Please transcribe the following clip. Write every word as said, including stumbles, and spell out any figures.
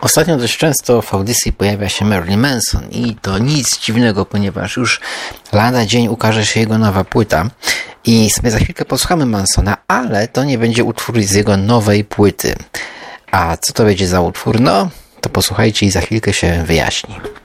Ostatnio dość często w audycji pojawia się Marilyn Manson i to nic dziwnego, ponieważ już lada dzień ukaże się jego nowa płyta i sobie za chwilkę posłuchamy Mansona, ale to nie będzie utwór z jego nowej płyty. A co to będzie za utwór? No, to posłuchajcie i za chwilkę się wyjaśni.